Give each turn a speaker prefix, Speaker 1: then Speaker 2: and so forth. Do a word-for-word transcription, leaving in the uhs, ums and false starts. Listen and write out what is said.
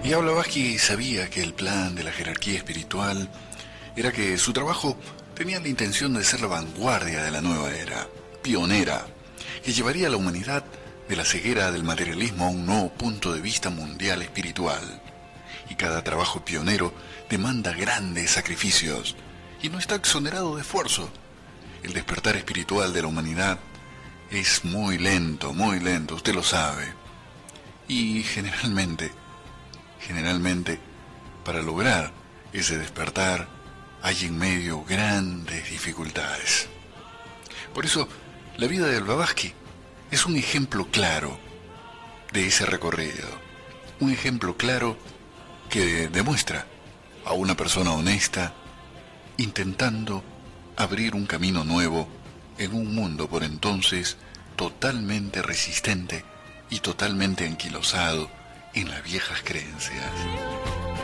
Speaker 1: Y Blavatsky sabía que el plan de la jerarquía espiritual era que su trabajo tenía la intención de ser la vanguardia de la nueva era, pionera, que llevaría a la humanidad de la ceguera del materialismo a un nuevo punto de vista mundial espiritual. Y cada trabajo pionero demanda grandes sacrificios y no está exonerado de esfuerzo. El despertar espiritual de la humanidad es muy lento, muy lento, usted lo sabe. Y generalmente, generalmente, para lograr ese despertar hay en medio grandes dificultades. Por eso, la vida de Blavatsky es un ejemplo claro de ese recorrido. Un ejemplo claro que demuestra a una persona honesta intentando abrir un camino nuevo en un mundo por entonces totalmente resistente y totalmente anquilosado en las viejas creencias.